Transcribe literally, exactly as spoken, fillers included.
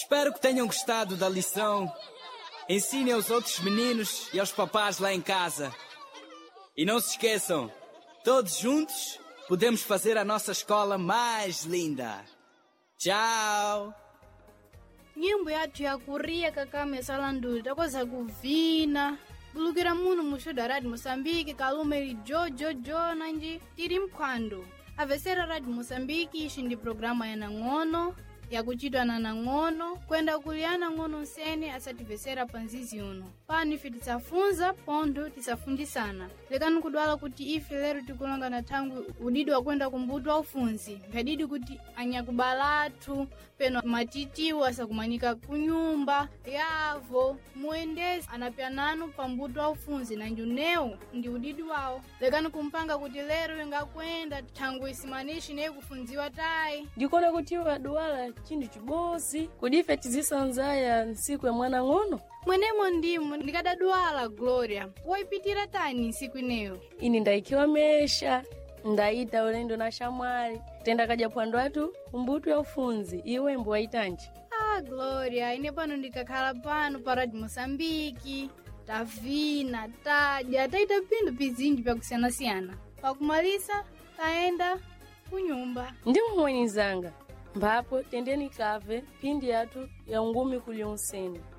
Espero que tenham gostado da lição. Ensinem aos outros meninos e aos papás lá em casa. E não se esqueçam, todos juntos podemos fazer a nossa escola mais linda. Tchau! Nyimbo yathu yakuria kakame salandu takoza kuvina bulukira muno musho da Rádio Moçambique kalume Jojo Jo nanji tiri mkhwando avesera Rádio Moçambique ishindi programa ya Nang'ono yakuchitwa na Nang'ono kwenda kuliana ng'ono nsene asativesera panzizi uno pani ife tisafunza pondo tisafundisana lekani kudwala kuti ife lero tikulonga na tangu udidi wa kwenda kumbuto wa ufunzi mphadidi kuti anyakubalatu peno matitiwa asakumanyika kunyumba yavo muendezi anapiananu pambuto wa ufunzi na njuneo ndi udidi wao lekani kumpanga kuti lero inga kwenda tangu isimanishi ne kufunziwa tai ndikona kuti waduwala chindi chibozi kudife tizisanzaya nsiku ya mwana ng'ono mwenemo ndimu ndikadaduwala Gloria waipitira tani nsiku ineyo ini ndaikiwa mesha ndaita ulendo na shamwali tenda kaja pwando atu umbutu ya ufunzi iwe mbu waitanji ah Gloria ine pano ndikakhala pano pa Rádio Moçambique tavina taja taita pindu pizinji pya kusiyana-siyana pakumalisa taenda kunyumba ndimu mwenizanga mbapo tendeni kave pindi yatu ya ungumi kuli unseni